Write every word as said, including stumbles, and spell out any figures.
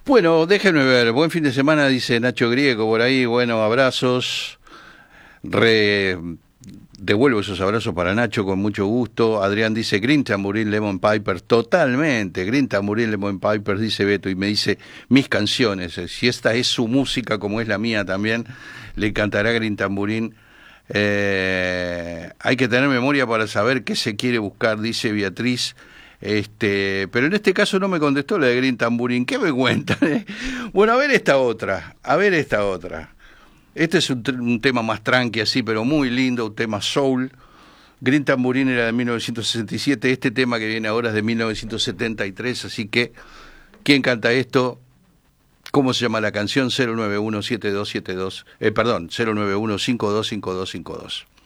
Bueno, déjenme ver. Buen fin de semana, dice Nacho Griego por ahí. Bueno, abrazos. Re... Devuelvo esos abrazos para Nacho con mucho gusto. Adrián dice Green Tambourine Lemon Piper. Totalmente. Green Tambourine Lemon Piper, dice Beto. Y me dice mis canciones. Si esta es su música, como es la mía también, le cantará Green Tambourine. Eh, hay que tener memoria para saber qué se quiere buscar, dice Beatriz. Este, pero en este caso no me contestó la de Green Tambourine. ¿Qué me cuentan? Bueno, a ver esta otra. A ver esta otra. Este es un, un tema más tranqui así, pero muy lindo, un tema soul. Green Tambourine era de mil novecientos sesenta y siete, este tema que viene ahora es de mil novecientos setenta y tres, así que, ¿quién canta esto? ¿Cómo se llama la canción? cero nueve uno siete dos siete dos, eh, perdón, cero nueve uno cinco dos cinco dos cinco dos.